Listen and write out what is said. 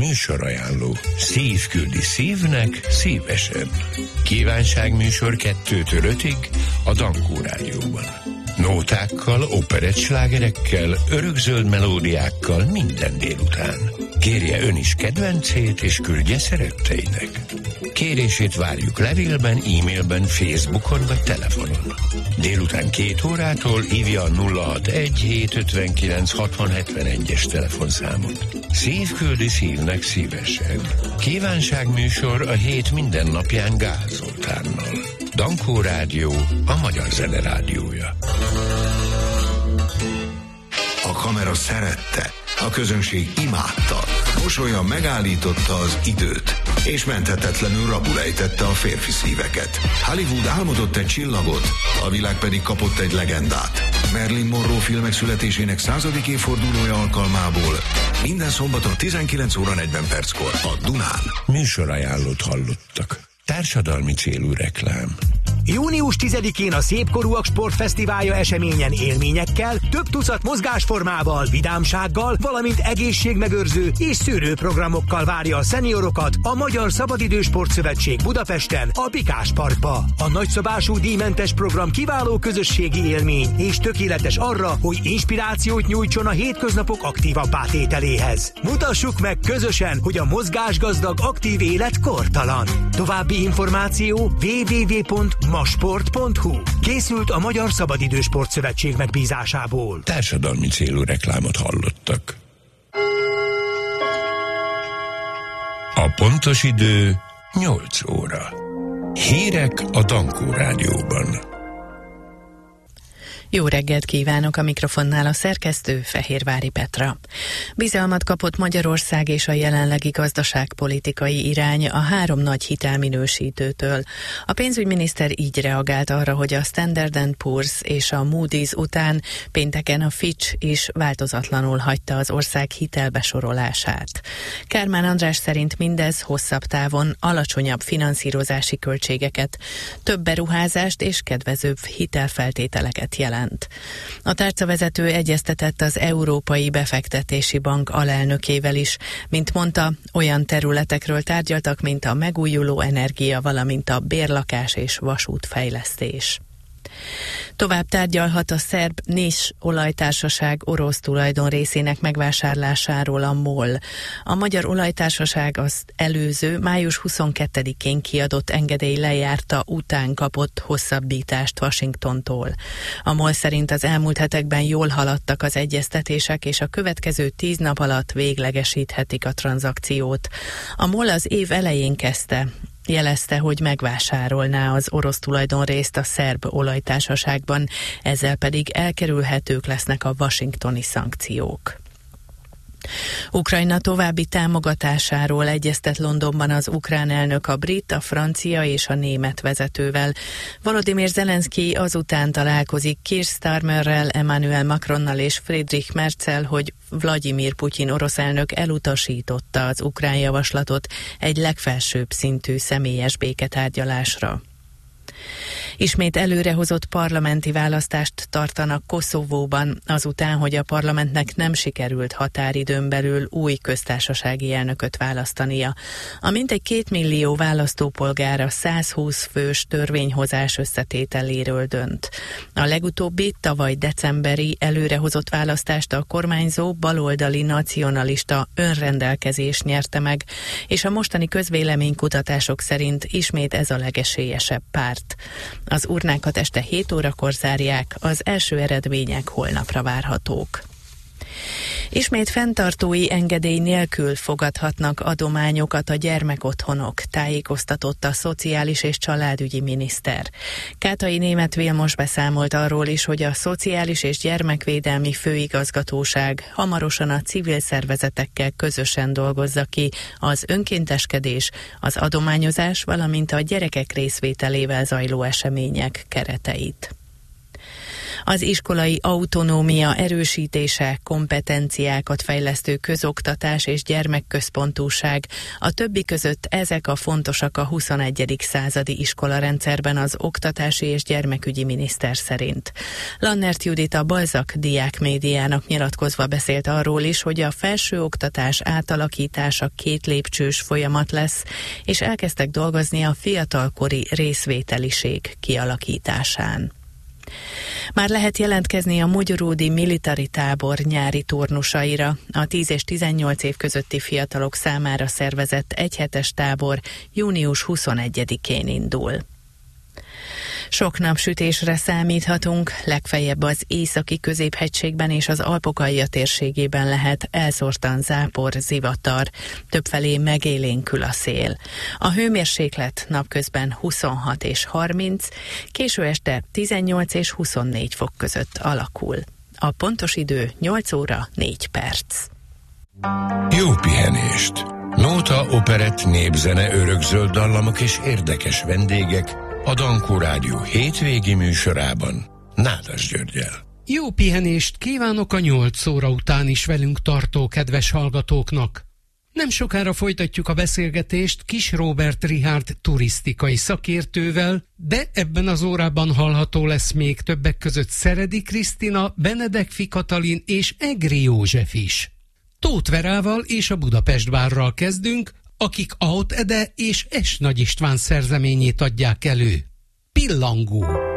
Műsorajánló. Szív küldi szívnek szívesen. Kívánságműsor 2-től 5-ig a Dankó Rádióban. Nótákkal, operettslágerekkel, örökzöld melódiákkal minden délután. Kérje ön is kedvencét, és küldje szeretteinek. Kérését várjuk levélben, e-mailben, Facebookon vagy telefonon. Délután 2 órától hívja a 061-759-6071-es telefonszámot. Szív küldi szívnek szívesen. Kívánságműsor a hét minden napján Gál Zoltánnal. Dankó Rádió, a magyar zene rádiója. A kamera szerette, a közönség imádta, mosolya megállította az időt, és menthetetlenül rabul ejtette a férfi szíveket. Hollywood álmodott egy csillagot, a világ pedig kapott egy legendát. Marilyn Monroe filmek születésének 100. évfordulója alkalmából minden szombaton 19 óra 40 perckor a Dunán. Műsorajánlót hallottak. Társadalmi célú reklám. Június 10-én a Szépkorúak Sportfesztiválja eseményen élményekkel, több tucat mozgásformával, vidámsággal, valamint egészségmegőrző és szűrőprogramokkal várja a szeniorokat a Magyar Szabadidős Sportszövetség Budapesten, a Pikás Parkba. A nagyszabású díjmentes program kiváló közösségi élmény és tökéletes arra, hogy inspirációt nyújtson a hétköznapok aktívabbá tételéhez. Mutassuk meg közösen, hogy a mozgásgazdag aktív élet kortalan. További információ www.masport.hu. Készült a Magyar Szabadidős Sportszövetség megbízásából. Társadalmi célú reklámot hallottak. A pontos idő 8 óra. Hírek a Dankó Rádióban. Jó reggelt kívánok, a mikrofonnál a szerkesztő Fehérvári Petra. Bizalmat kapott Magyarország és a jelenlegi gazdaságpolitikai irány a 3 nagy hitelminősítőtől. A pénzügyminiszter így reagált arra, hogy a Standard & Poor's és a Moody's után pénteken a Fitch is változatlanul hagyta az ország hitelbesorolását. Kármán András szerint mindez hosszabb távon alacsonyabb finanszírozási költségeket, több beruházást és kedvezőbb hitelfeltételeket jelent. A tárcavezető egyeztetett az Európai Befektetési Bank alelnökével is, mint mondta, olyan területekről tárgyaltak, mint a megújuló energia, valamint a bérlakás és vasútfejlesztés. Tovább tárgyalhat a szerb NIS olajtársaság orosz tulajdon részének megvásárlásáról a MOL. A Magyar Olajtársaság az előző május 22-én kiadott engedély lejárta után kapott hosszabbítást Washingtontól. A MOL szerint az elmúlt hetekben jól haladtak az egyeztetések, és a következő 10 nap alatt véglegesíthetik a tranzakciót. A MOL az év elején jelezte, hogy megvásárolná az orosz tulajdonrészt a szerb olajtársaságban, ezzel pedig elkerülhetők lesznek a washingtoni szankciók. Ukrajna további támogatásáról egyeztet Londonban az ukrán elnök a brit, a francia és a német vezetővel. Volodymyr Zelenszky azután találkozik Keir Starmerrel, Emmanuel Macronnal és Friedrich Merzel, hogy Vladimir Putyin orosz elnök elutasította az ukrán javaslatot egy legfelsőbb szintű személyes béketárgyalásra. Ismét előrehozott parlamenti választást tartanak Koszovóban, azután, hogy a parlamentnek nem sikerült határidőn belül új köztársasági elnököt választania. A mintegy 2 millió választópolgára 120 fős törvényhozás összetételéről dönt. A legutóbbi tavaly decemberi előrehozott választást a kormányzó baloldali nacionalista önrendelkezés nyerte meg, és a mostani közvéleménykutatások szerint ismét ez a legesélyesebb párt. Az urnákat este 7 órakor zárják, az első eredmények holnapra várhatók. Ismét fenntartói engedély nélkül fogadhatnak adományokat a gyermekotthonok, tájékoztatott a Szociális és Családügyi Miniszter. Kátai Németh Vilmos beszámolt arról is, hogy a Szociális és Gyermekvédelmi Főigazgatóság hamarosan a civil szervezetekkel közösen dolgozza ki az önkénteskedés, az adományozás, valamint a gyerekek részvételével zajló események kereteit. Az iskolai autonómia erősítése, kompetenciákat fejlesztő közoktatás és gyermekközpontúság, a többi között ezek a fontosak a 21. századi iskolarendszerben az oktatási és gyermekügyi miniszter szerint. Lannert Judit a Balzak Diákmédiának nyilatkozva beszélt arról is, hogy a felsőoktatás átalakítása 2 lépcsős folyamat lesz, és elkezdtek dolgozni a fiatalkori részvételiség kialakításán. Már lehet jelentkezni a Mogyoródi Militari Tábor nyári turnusaira. A 10 és 18 év közötti fiatalok számára szervezett egyhetes tábor június 21-én indul. Sok napsütésre számíthatunk, legfeljebb az északi középhegységben és az Alpokalja térségében lehet elszórtan zápor, zivatar, többfelé megélénkül a szél. A hőmérséklet napközben 26 és 30, késő este 18 és 24 fok között alakul. A pontos idő 8 óra 4 perc. Jó pihenést! Nóta, operett, népzene, örökzöld dallamok és érdekes vendégek a Dankó Rádió hétvégi műsorában Nádas Györggyel. Jó pihenést kívánok a 8 óra után is velünk tartó kedves hallgatóknak. Nem sokára folytatjuk a beszélgetést Kis Róbert Richárd turisztikai szakértővel, de ebben az órában hallható lesz még többek között Szeredi Krisztina, Benedek Katalin és Egri József is. Tóth Verával és a Budapest Bárral kezdünk, akik Aut Ede és Es Nagy István szerzeményét adják elő. Pillangó.